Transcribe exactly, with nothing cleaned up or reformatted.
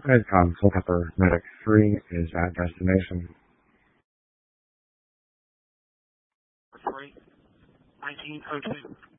Medcom Soulpepper Medic three is at destination. three, nineteen oh two.